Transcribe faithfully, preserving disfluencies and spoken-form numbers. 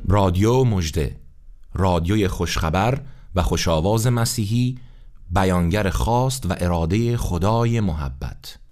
رادیو مژده، رادیوی خوشخبر و خوشاواز مسیحی، بیانگر خواست و اراده خدای محبت.